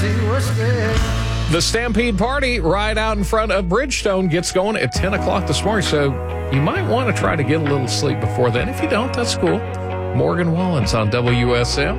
she was dead. The Stampede Party right out in front of Bridgestone gets going at 10 o'clock this morning, so you might want to try to get a little sleep before then. If you don't, that's cool. Morgan Wallens on WSM.